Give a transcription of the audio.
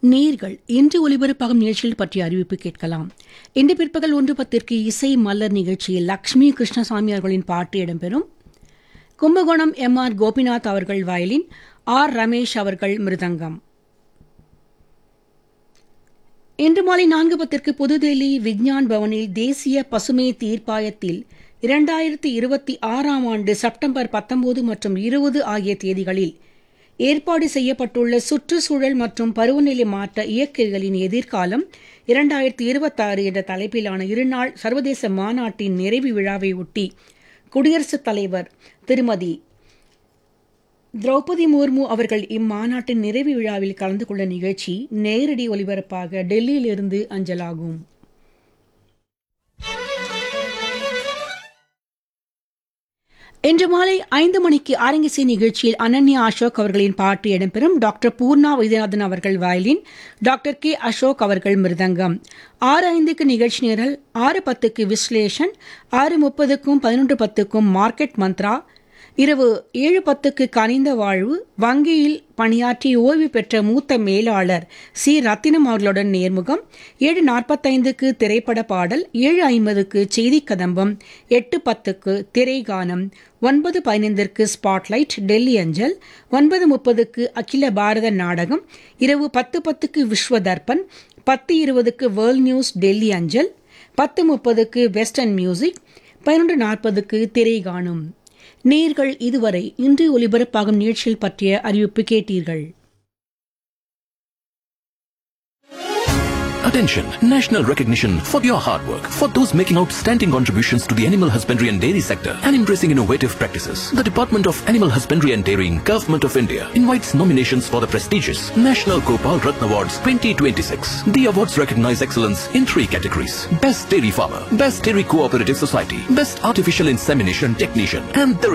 நேர்கள் இன்று ஒலிபரப்பாகும் நிகழ்ச்சிகள் பற்றிய அறிவிப்பு கேட்கலாம். இன்று பிற்பகல் 1:10 இசை மலர் நிகழ்ச்சியில் லட்சுமி கிருஷ்ணசாமி அவர்களின் பாட்டு இடம்பெறும். கும்பகோணம் M.R. கோபிநாத் அவர்கள் வயலின், R. ரமேஷ் அவர்கள் மிருதங்கம். இன்று மாலை 4:10 புதுதில்லி விஞ்ஞான் பவனில் தேசிய பசுமை தீர்ப்பாயத்தில் 2026ஆம் ஆண்டு செப்டம்பர் 19 மற்றும் 20 ஆகிய தேதிகளில் ஏற்பாடு செய்யப்பட்டுள்ள சுற்றுச்சூழல் மற்றும் பருவநிலை மாற்ற இயக்கங்களின் எதிர்காலம் 2026 என்ற தலைப்பிலான இருநாள் சர்வதேச மாநாட்டின் நிறைவு விழாவை ஒட்டி குடியரசுத் தலைவர் திருமதி திரௌபதி முர்மு அவர்கள் இம்மாநாட்டின் நிறைவு விழாவில் கலந்து கொள்ள நிகழ்ச்சி நேரடி ஒலிபரப்பாக டெல்லியிலிருந்து அஞ்சலாகும். இன்று மாலை 5 மணிக்கு அரங்கிசை நிகழ்ச்சியில் அனன்யா அசோக் அவர்களின் பாட்டு இடம்பெறும். டாக்டர் பூர்ணா வைத்தியநாதன் அவர்கள் வயலின், டாக்டர் கே அசோக் அவர்கள் மிருதங்கம். 6:05 நிகழ்ச்சி நிரல், 6:10 விஸ்லேஷன், 6:30க்கும் 11:10க்கும் மார்க்கெட் மந்த்ரா, இரவு 7:10 கனிந்த வாழ்வு, வங்கியில் பணியாற்றி ஓய்வு பெற்ற மூத்த மேலாளர் சி. ரத்தினம் அவர்களுடன் நேர்முகம், 7:45க்கு திரைப்பட பாடல், 7:50க்கு செய்தி கதம்பம், 8:10க்கு திரைகானம், 9:15க்கு ஸ்பாட்லைட் டெல்லி அஞ்சல், 9:30க்கு அகில பாரத நாடகம், இரவு 10:10க்கு விஸ்வ தர்பன், 10:20க்கு வேர்ல்ட் நியூஸ் டெல்லி அஞ்சல், 10:30க்கு வெஸ்டர்ன் மியூசிக், 11:40க்கு திரைகானம். நேர்கள் இதுவரை இன்று ஒலிபரப்பாகும் நிகழ்ச்சிகள் பற்றிய அறிவிப்பு கேட்டீர்கள். Attention! National recognition for your hard work. For those making outstanding contributions to the animal husbandry and dairy sector and embracing innovative practices, the Department of Animal Husbandry and Dairying, Government of India invites nominations for the prestigious National Gopal Ratna Awards 2026. The awards recognize excellence in 3 categories: Best Dairy Farmer, Best Dairy Cooperative Society, Best Artificial Insemination Technician, and the